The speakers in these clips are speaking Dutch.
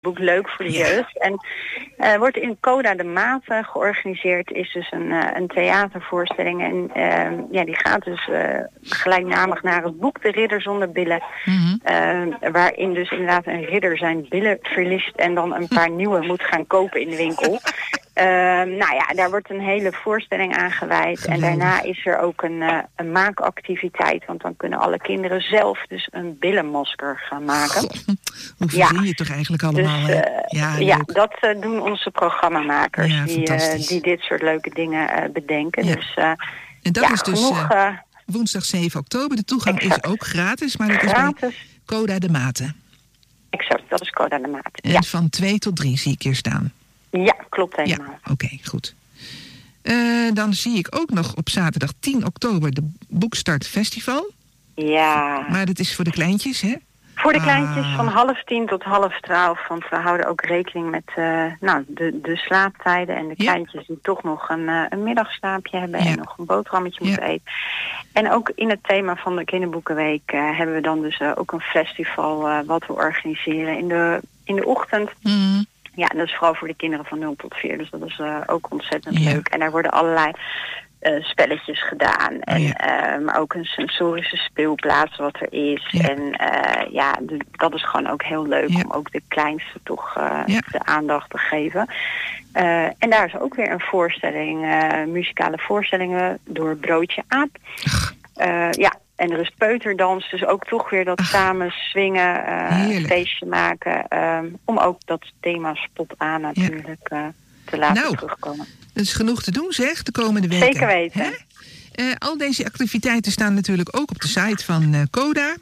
boek leuk voor de jeugd. En wordt in Coda de Maat georganiseerd. Is dus een theatervoorstelling. En die gaat dus gelijknamig naar het boek De Ridder zonder billen. Waarin dus inderdaad een ridder zijn billen verliest en dan een paar nieuwe moet gaan kopen in de winkel. Daar wordt een hele voorstelling aan gewijd. Geweldig. En daarna is er ook een maakactiviteit. Want dan kunnen alle kinderen zelf dus een billenmasker gaan maken. Goh, hoe verzin je toch eigenlijk allemaal? Dus, dat doen onze programmamakers die dit soort leuke dingen bedenken. Ja. Dus, en dat is dus woensdag 7 oktober. De toegang is ook gratis, maar dat is bij Coda de Maten. Exact, dat is Coda de Maten. En van 2 tot 3 zie ik hier staan. Ja, klopt helemaal. Ja, oké, goed. Dan zie ik ook nog op zaterdag 10 oktober de Boekstart Festival. Ja. Maar dat is voor de kleintjes, hè? Voor de kleintjes van 11:30 tot 11:30. Want we houden ook rekening met de slaaptijden. En de kleintjes die toch nog een middagslaapje hebben en nog een boterhammetje moeten eten. En ook in het thema van de Kinderboekenweek hebben we dan dus ook een festival wat we organiseren in de ochtend. Ja, en dat is vooral voor de kinderen van 0 tot 4. Dus dat is ook ontzettend leuk. En daar worden allerlei spelletjes gedaan. Maar ook een sensorische speelplaats wat er is. Ja. En dat is gewoon ook heel leuk om ook de kleinste toch de aandacht te geven. En daar is ook weer een voorstelling, muzikale voorstellingen door Broodje Aap. En er is peuterdans, dus ook toch weer dat samen swingen, een feestje maken. Om ook dat thema spot aan natuurlijk te laten terugkomen. Dat is genoeg te doen, zeg, de komende weken. Zeker weten. Al deze activiteiten staan natuurlijk ook op de site van Coda.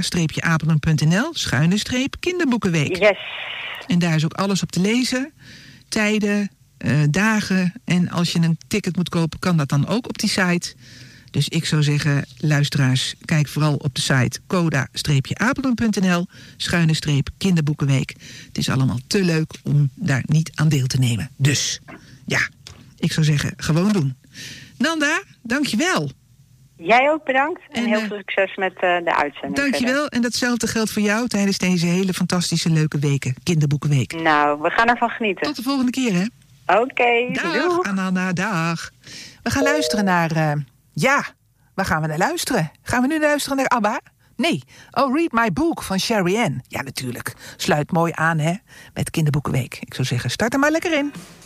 Coda-Apeldoorn.nl/kinderboekenweek. Yes. En daar is ook alles op te lezen. Tijden, dagen. En als je een ticket moet kopen, kan dat dan ook op die site. Dus ik zou zeggen, luisteraars, kijk vooral op de site coda-apeldoorn.nl/kinderboekenweek. Het is allemaal te leuk om daar niet aan deel te nemen. Dus, ik zou zeggen, gewoon doen. Nanda, dankjewel. Jij ook bedankt en heel veel succes met de uitzending. Dankjewel verder. En datzelfde geldt voor jou tijdens deze hele fantastische leuke weken, Kinderboekenweek. Nou, we gaan ervan genieten. Tot de volgende keer, hè. Oké, dag Anna, dag. We gaan luisteren naar... waar gaan we naar luisteren? Gaan we nu luisteren naar ABBA? Nee. Oh, Read My Book van Sherry Ann. Ja, natuurlijk. Sluit mooi aan, hè, met Kinderboekenweek. Ik zou zeggen, start er maar lekker in.